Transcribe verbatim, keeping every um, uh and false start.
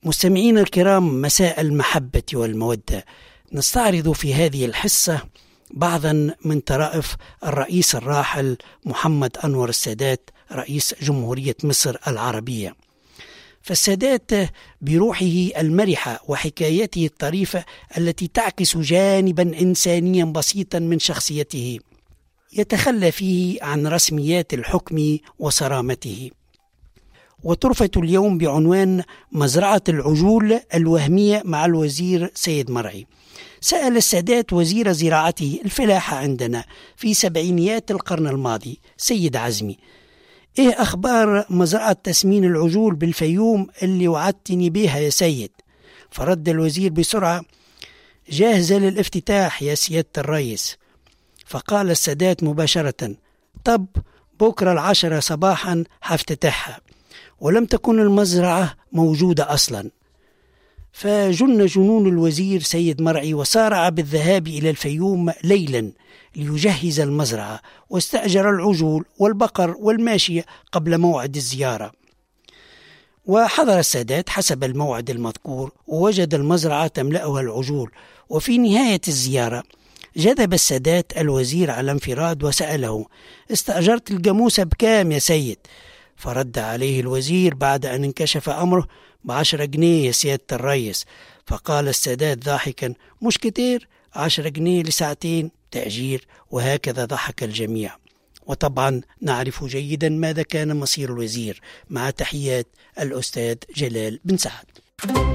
مستمعين الكرام، مساء المحبة والمودة. نستعرض في هذه الحصة بعضا من طرائف الرئيس الراحل محمد أنور السادات رئيس جمهورية مصر العربية. فالسادات بروحه المرحة وحكايته الطريفة التي تعكس جانبا إنسانيا بسيطا من شخصيته يتخلى فيه عن رسميات الحكم وصرامته. وطرفة اليوم بعنوان مزرعة العجول الوهمية مع الوزير سيد مرعي. سأل السادات وزير زراعته الفلاحة عندنا في سبعينيات القرن الماضي سيد عزمي: إيه أخبار مزرعة تسمين العجول بالفيوم اللي وعدتني بيها يا سيد؟ فرد الوزير بسرعة: جاهزة للافتتاح يا سيادة الرئيس. فقال السادات مباشرة: طب بكرة العشرة صباحا هفتتحها. ولم تكن المزرعة موجودة أصلا. فجن جنون الوزير سيد مرعي وسارع بالذهاب إلى الفيوم ليلا ليجهز المزرعة، واستأجر العجول والبقر والماشية قبل موعد الزيارة. وحضر السادات حسب الموعد المذكور، ووجد المزرعة تملأها العجول. وفي نهاية الزيارة جذب السادات الوزير على انفراد وسأله: استأجرت الجاموسة بكام يا سيد؟ فرد عليه الوزير بعد أن انكشف أمره: بعشرة جنيه يا سيادة الرئيس. فقال السادات ضاحكا: مش كتير، عشرة جنيه لساعتين تأجير. وهكذا ضحك الجميع. وطبعا نعرف جيدا ماذا كان مصير الوزير. مع تحيات الأستاذ جلال بن سعد.